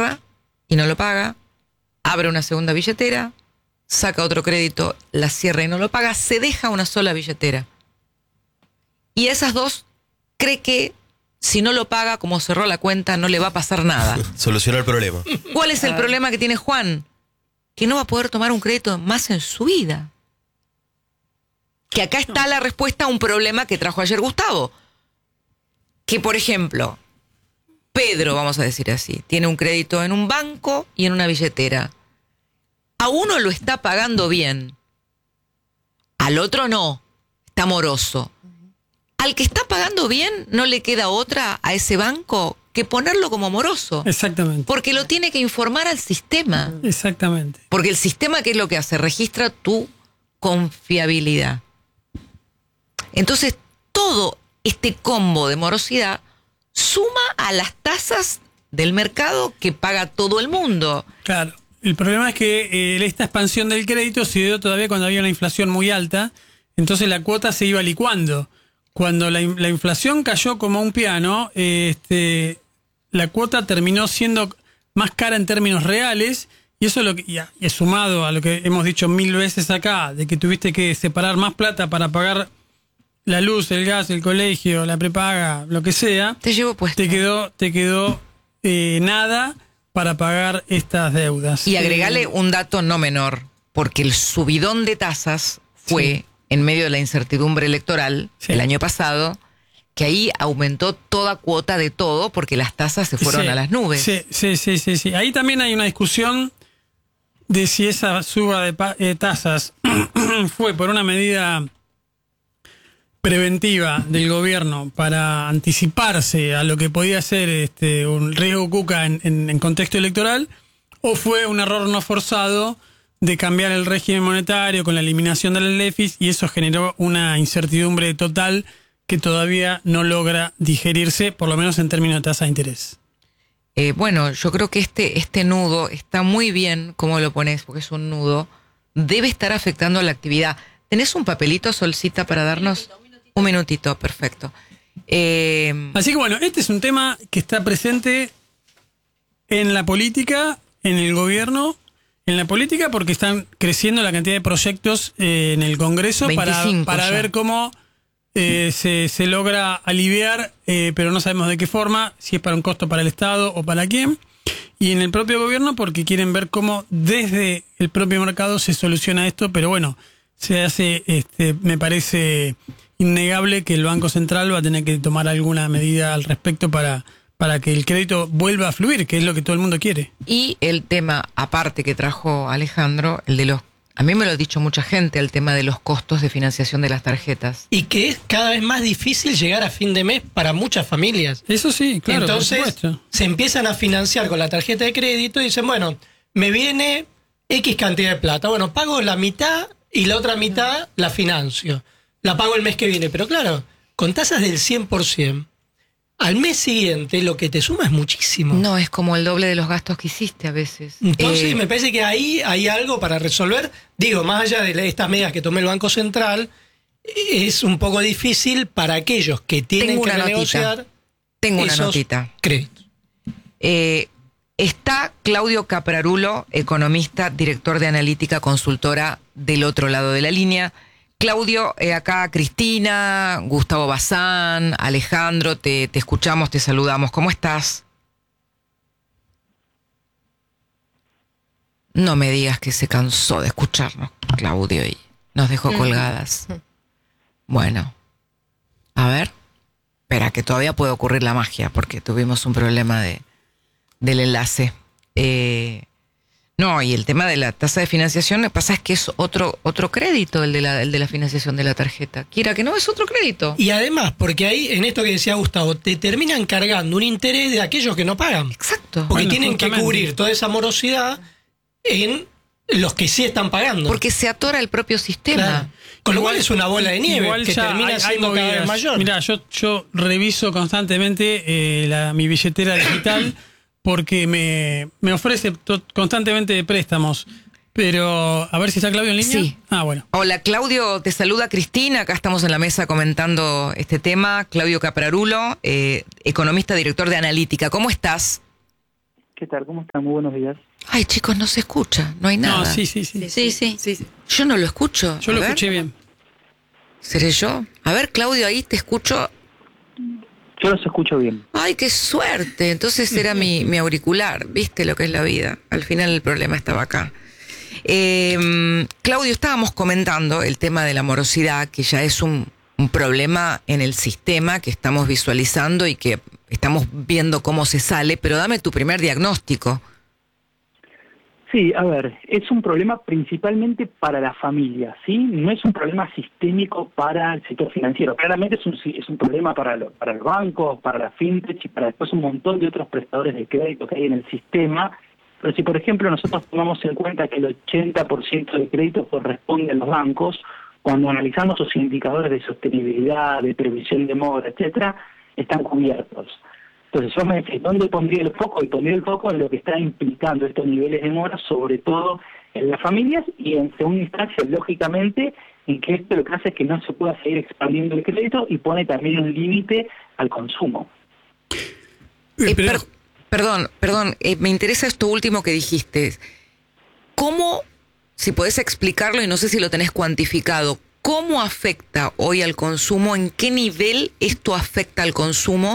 cierra y no lo paga, abre una segunda billetera, saca otro crédito, la cierra y no lo paga, se deja una sola billetera. Y esas dos cree que si no lo paga, como cerró la cuenta, no le va a pasar nada. Solucionó el problema. ¿Cuál es el problema que tiene Juan? Que no va a poder tomar un crédito más en su vida. Que acá está la respuesta a un problema que trajo ayer Gustavo. Que, por ejemplo, Pedro, vamos a decir así, tiene un crédito en un banco y en una billetera. A uno lo está pagando bien, al otro no, está moroso. Al que está pagando bien no le queda otra a ese banco que ponerlo como moroso. Exactamente. Porque lo tiene que informar al sistema. Exactamente. Porque el sistema, ¿qué es lo que hace? Registra tu confiabilidad. Entonces, todo este combo de morosidad suma a las tasas del mercado que paga todo el mundo. Claro. El problema es que esta expansión del crédito se dio todavía cuando había una inflación muy alta, entonces la cuota se iba licuando. Cuando la inflación cayó como un piano, la cuota terminó siendo más cara en términos reales, y eso es sumado a lo que hemos dicho 1000 veces acá, de que tuviste que separar más plata para pagar la luz, el gas, el colegio, la prepaga, lo que sea. Te llevo puesto. Te quedó nada para pagar estas deudas. Y agregale un dato no menor, porque el subidón de tasas fue en medio de la incertidumbre electoral el año pasado, que ahí aumentó toda cuota de todo porque las tasas se fueron a las nubes. Sí. Ahí también hay una discusión de si esa suba de tasas fue por una medida preventiva del gobierno para anticiparse a lo que podía ser un riesgo cuca en contexto electoral, o fue un error no forzado de cambiar el régimen monetario con la eliminación del LEFIS, y eso generó una incertidumbre total que todavía no logra digerirse, por lo menos en términos de tasa de interés. Bueno, yo creo que este nudo está muy bien como lo pones, porque es un nudo, debe estar afectando a la actividad. ¿Tenés un papelito, Solcita, para darnos? Un minutito, perfecto. Así que bueno, este es un tema que está presente en la política, en el gobierno. En la política porque están creciendo la cantidad de proyectos en el Congreso para ver cómo se logra aliviar, pero no sabemos de qué forma, si es para un costo para el Estado o para quién. Y en el propio gobierno porque quieren ver cómo desde el propio mercado se soluciona esto, pero bueno, se hace, me parece innegable que el Banco Central va a tener que tomar alguna medida al respecto para que el crédito vuelva a fluir, que es lo que todo el mundo quiere. Y el tema aparte que trajo Alejandro, el de los, a mí me lo ha dicho mucha gente, el tema de los costos de financiación de las tarjetas. Y que es cada vez más difícil llegar a fin de mes para muchas familias. Eso sí, claro. Entonces, por supuesto, se empiezan a financiar con la tarjeta de crédito y dicen, bueno, me viene X cantidad de plata. Bueno, pago la mitad y la otra mitad la financio. La pago el mes que viene. Pero claro, con tasas del 100%, al mes siguiente lo que te suma es muchísimo. No, es como el doble de los gastos que hiciste a veces. Entonces me parece que ahí hay algo para resolver. Digo, más allá de estas medidas que tomé el Banco Central, es un poco difícil para aquellos que tienen que renegociar. Tengo una notita. Créditos. Está Claudio Caprarulo, economista, director de analítica, consultora, del otro lado de la línea. Claudio, acá Cristina, Gustavo Bazán, Alejandro, te escuchamos, te saludamos. ¿Cómo estás? No me digas que se cansó de escucharnos, Claudio, y nos dejó colgadas. Bueno, a ver, espera, que todavía puede ocurrir la magia, porque tuvimos un problema del enlace. No, y el tema de la tasa de financiación, lo que pasa es que es otro crédito el de la financiación de la tarjeta. Quiera que no, es otro crédito. Y además, porque ahí, en esto que decía Gustavo, te terminan cargando un interés de aquellos que no pagan. Exacto. Porque Bueno, tienen justamente que cubrir toda esa morosidad en los que sí están pagando. Porque se atora el propio sistema. Claro. Con lo cual es una bola de nieve igual que ya termina siendo cada vez mayor. Mirá, yo reviso constantemente mi billetera digital porque me ofrece constantemente préstamos. Pero, a ver si está Claudio en línea. Sí. Ah, bueno. Hola, Claudio, te saluda Cristina. Acá estamos en la mesa comentando este tema. Claudio Caprarulo, economista, director de analítica. ¿Cómo estás? ¿Qué tal? ¿Cómo están? Muy buenos días. Ay, chicos, no se escucha, no hay nada. No, sí. Sí. Yo no lo escucho. Yo lo escuché bien. ¿Seré yo? A ver, Claudio, ahí te escucho. Yo los escucho bien. Ay, qué suerte. Entonces era mi auricular. ¿Viste lo que es la vida? Al final el problema estaba acá. Claudio, estábamos comentando el tema de la morosidad, que ya es un problema en el sistema que estamos visualizando y que estamos viendo cómo se sale, pero dame tu primer diagnóstico. Sí, a ver, es un problema principalmente para la familia, ¿sí? No es un problema sistémico para el sector financiero. Claramente es un problema para los bancos, para la fintech y para después un montón de otros prestadores de crédito que hay en el sistema. Pero si, por ejemplo, nosotros tomamos en cuenta que el 80% de crédito corresponde a los bancos, cuando analizamos sus indicadores de sostenibilidad, de previsión de mora, etcétera, están cubiertos. Entonces, yo me decís, ¿dónde pondría el foco? Y pondría el foco en lo que está implicando estos niveles de mora, sobre todo en las familias y en segunda instancia, lógicamente, en que esto lo que hace es que no se pueda seguir expandiendo el crédito y pone también un límite al consumo. Perdón, me interesa esto último que dijiste. ¿Cómo, si podés explicarlo y no sé si lo tenés cuantificado, cómo afecta hoy al consumo, en qué nivel esto afecta al consumo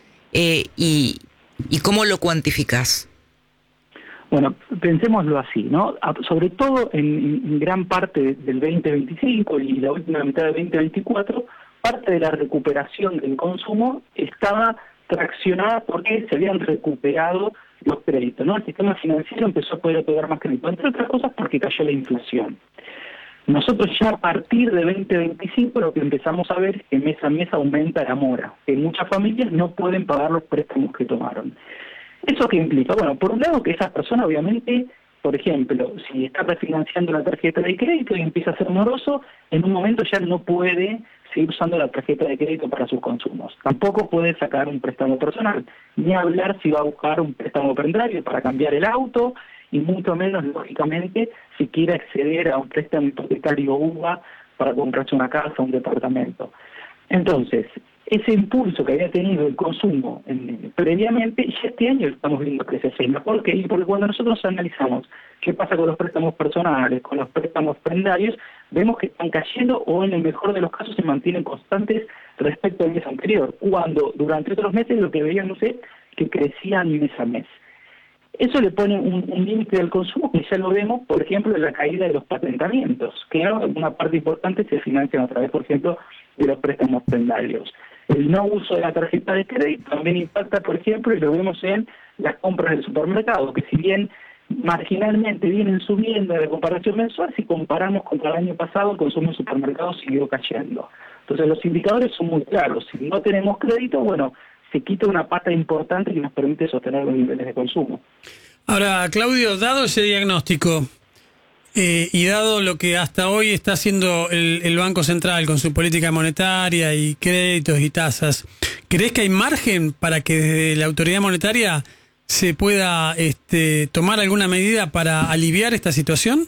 y cómo lo cuantificás? Bueno, pensémoslo así, ¿no? Sobre todo en gran parte del 2025 y la última mitad del 2024, parte de la recuperación del consumo estaba traccionada porque se habían recuperado los créditos, ¿no? El sistema financiero empezó a poder otorgar más crédito, entre otras cosas porque cayó la inflación. Nosotros ya a partir de 2025 lo que empezamos a ver es que mes a mes aumenta la mora, que muchas familias no pueden pagar los préstamos que tomaron. ¿Eso qué implica? Bueno, por un lado que esa persona obviamente, por ejemplo, si está refinanciando la tarjeta de crédito y empieza a ser moroso, en un momento ya no puede seguir usando la tarjeta de crédito para sus consumos. Tampoco puede sacar un préstamo personal, ni hablar si va a buscar un préstamo prendario para cambiar el auto, y mucho menos, lógicamente, si quiere acceder a un préstamo hipotecario UVA para comprarse una casa o un departamento. Entonces, ese impulso que había tenido el consumo previamente, ya este año estamos viendo que se frena. ¿Por qué? Porque cuando nosotros analizamos qué pasa con los préstamos personales, con los préstamos prendarios, vemos que están cayendo o en el mejor de los casos se mantienen constantes respecto al mes anterior, cuando durante otros meses lo que veíamos es que crecían mes a mes. Eso le pone un límite al consumo que ya lo vemos, por ejemplo, en la caída de los patentamientos, que una parte importante se financian a través, por ejemplo, de los préstamos prendarios. El no uso de la tarjeta de crédito también impacta, por ejemplo, y lo vemos en las compras del supermercado, que si bien marginalmente vienen subiendo de comparación mensual, si comparamos contra el año pasado, el consumo en supermercados siguió cayendo. Entonces los indicadores son muy claros. Si no tenemos crédito, bueno, se quita una pata importante que nos permite sostener los niveles de consumo. Ahora, Claudio, dado ese diagnóstico y dado lo que hasta hoy está haciendo el Banco Central con su política monetaria y créditos y tasas, ¿crees que hay margen para que desde la autoridad monetaria se pueda tomar alguna medida para aliviar esta situación?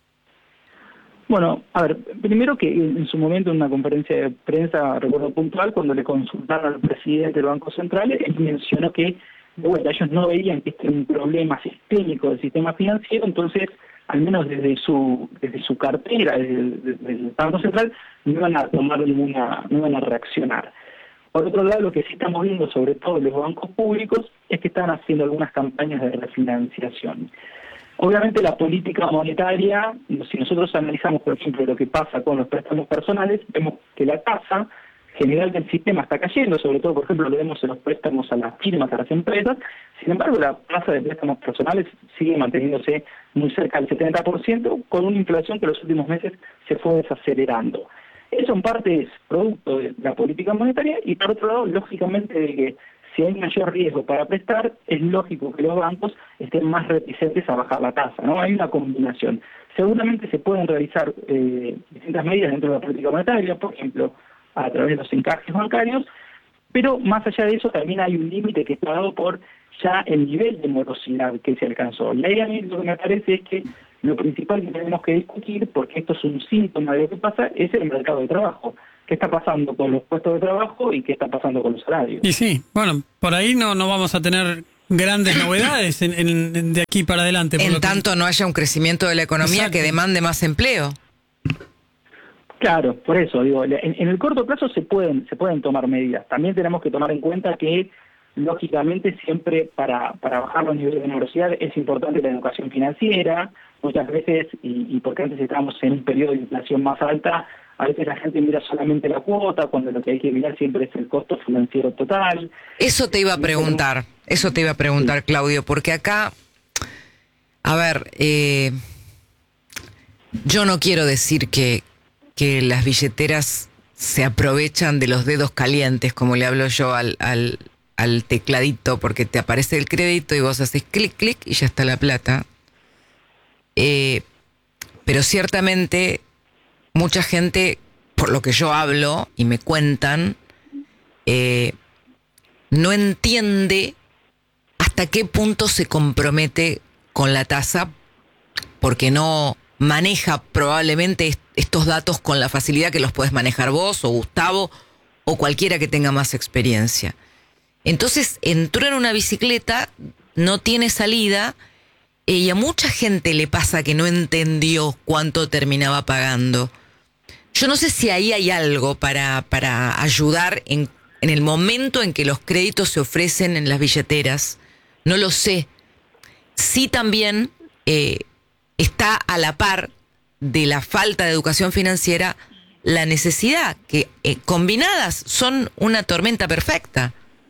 Bueno, a ver, primero que en su momento en una conferencia de prensa, recuerdo puntual, cuando le consultaron al presidente del Banco Central, él mencionó que, bueno, ellos no veían que este era un problema sistémico del sistema financiero, entonces, al menos desde su cartera, desde el Banco Central, no iban a tomar no iban a reaccionar. Por otro lado, lo que sí estamos viendo, sobre todo en los bancos públicos, es que están haciendo algunas campañas de refinanciación. Obviamente la política monetaria, si nosotros analizamos, por ejemplo, lo que pasa con los préstamos personales, vemos que la tasa general del sistema está cayendo, sobre todo, por ejemplo, lo vemos en los préstamos a las firmas, a las empresas. Sin embargo, la tasa de préstamos personales sigue manteniéndose muy cerca del 70%, con una inflación que en los últimos meses se fue desacelerando. Eso en parte es producto de la política monetaria y, por otro lado, lógicamente, de que si hay mayor riesgo para prestar, es lógico que los bancos estén más reticentes a bajar la tasa, ¿no? Hay una combinación. Seguramente se pueden realizar distintas medidas dentro de la política monetaria, por ejemplo, a través de los encajes bancarios, pero más allá de eso también hay un límite que está dado por ya el nivel de morosidad que se alcanzó. Y ahí a mí lo que me parece es que lo principal que tenemos que discutir, porque esto es un síntoma de lo que pasa, es el mercado de trabajo. ¿Qué está pasando con los puestos de trabajo y qué está pasando con los salarios? Y sí, bueno, por ahí no vamos a tener grandes novedades de aquí para adelante. En tanto no haya un crecimiento de la economía. Exacto. Que demande más empleo. Claro, por eso digo, en el corto plazo se pueden tomar medidas. También tenemos que tomar en cuenta que, lógicamente, siempre para bajar los niveles de morosidad es importante la educación financiera. Muchas veces, y porque antes estábamos en un periodo de inflación más alta, a veces la gente mira solamente la cuota, cuando lo que hay que mirar siempre es el costo financiero total. Eso te iba a preguntar, sí. Claudio, porque acá, a ver, yo no quiero decir que las billeteras se aprovechan de los dedos calientes, como le hablo yo al tecladito, porque te aparece el crédito y vos haces clic, clic y ya está la plata. Pero ciertamente mucha gente, por lo que yo hablo y me cuentan, no entiende hasta qué punto se compromete con la tasa, porque no maneja probablemente estos datos con la facilidad que los puedes manejar vos o Gustavo o cualquiera que tenga más experiencia. Entonces entró en una bicicleta, no tiene salida, y a mucha gente le pasa que no entendió cuánto terminaba pagando. Yo no sé si ahí hay algo para ayudar en el momento en que los créditos se ofrecen en las billeteras. No lo sé. Sí, también está a la par de la falta de educación financiera la necesidad, que combinadas son una tormenta perfecta.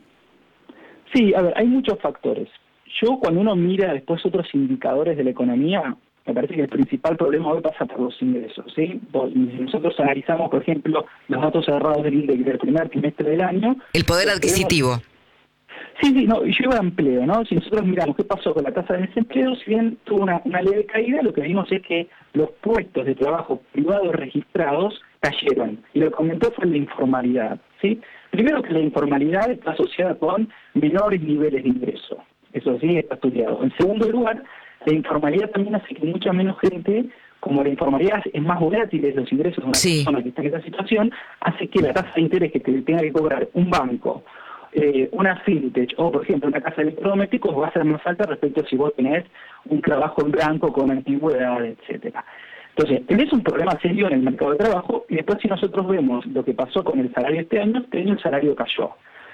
Sí, a ver, hay muchos factores. Yo, cuando uno mira después otros indicadores de la economía, me parece que el principal problema hoy pasa por los ingresos, ¿sí? Si nosotros analizamos, por ejemplo, los datos cerrados del INDEC del primer trimestre del año... El poder adquisitivo. Sí, no, y lleva empleo, ¿no? Si nosotros miramos qué pasó con la tasa de desempleo, si bien tuvo una leve caída, lo que vimos es que los puestos de trabajo privados registrados cayeron. Y lo que aumentó fue la informalidad, ¿sí? Primero, que la informalidad está asociada con menores niveles de ingreso. Eso sí está estudiado. En segundo lugar, la informalidad también hace que mucha menos gente, como la informalidad es más volátil de los ingresos de una persona que está en esta situación, hace que la tasa de interés que te tenga que cobrar un banco, una fintech o, por ejemplo, una casa de electrodomésticos va a ser más alta respecto a si vos tenés un trabajo en blanco con antigüedad, etcétera. Entonces, tenés un problema serio en el mercado de trabajo, y después si nosotros vemos lo que pasó con el salario este año el salario cayó.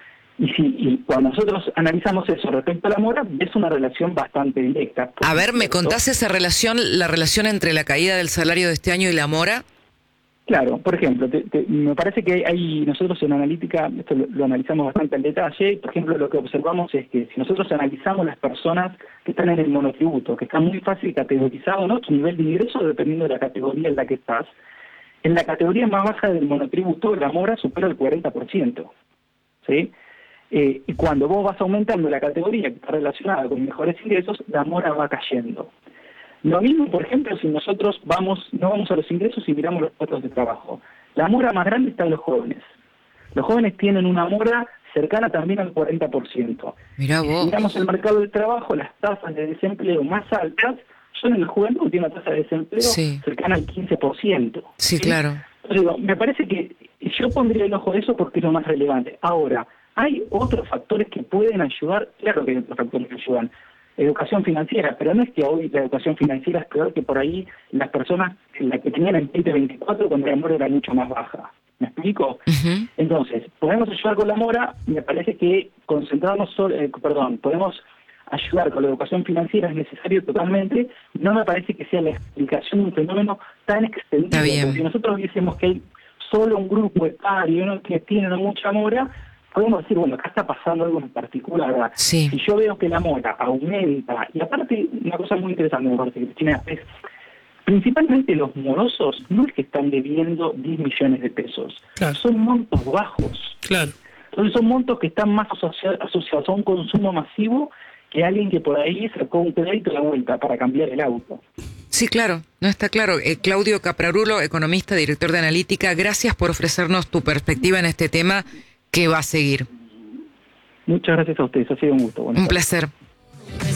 Y cuando nosotros analizamos eso respecto a la mora, es una relación bastante directa. A ver, ¿me contás esa relación, la relación entre la caída del salario de este año y la mora? Claro, por ejemplo, me parece que hay nosotros en analítica, esto lo analizamos bastante en detalle, por ejemplo, lo que observamos es que si nosotros analizamos las personas que están en el monotributo, que está muy fácil categorizado, ¿no?, tu nivel de ingreso dependiendo de la categoría en la que estás, en la categoría más baja del monotributo, la mora supera el 40%, ¿sí? Y cuando vos vas aumentando la categoría que está relacionada con mejores ingresos, la mora va cayendo. Lo mismo, por ejemplo, si nosotros no vamos a los ingresos y miramos los puestos de trabajo. La mora más grande está en los jóvenes. Los jóvenes tienen una mora cercana también al 40%. Mirá vos. Si miramos el mercado del trabajo, las tasas de desempleo más altas son en el juventud, tiene una tasa de desempleo cercana al 15%. Sí, claro. Entonces, digo, me parece que yo pondría el ojo a eso porque es lo más relevante. Ahora, hay otros factores que pueden ayudar, claro que hay otros factores que ayudan. Educación financiera, pero no es que hoy la educación financiera es peor que por ahí las personas la que tenían en 2024 cuando la mora era mucho más baja. ¿Me explico? Uh-huh. Entonces, podemos ayudar con la mora, me parece que concentrarnos podemos ayudar con la educación financiera es necesario totalmente, no me parece que sea la explicación de un fenómeno tan extendido. Porque si nosotros viésemos que hay solo un grupo etario que tiene mucha mora, podemos decir, bueno, acá está pasando algo en particular, ¿verdad? Sí. Si yo veo que la mora aumenta, y aparte, una cosa muy interesante me parece, Cristina, es principalmente los morosos no es que están debiendo 10 millones de pesos, claro, son montos bajos. Claro. Entonces son montos que están más asociados a un consumo masivo que alguien que por ahí sacó un crédito a la vuelta para cambiar el auto. Sí, claro, no está claro. Claudio Caprarulo, economista, director de Analítica, gracias por ofrecernos tu perspectiva en este tema que va a seguir. Muchas gracias a ustedes, ha sido un gusto. Un placer.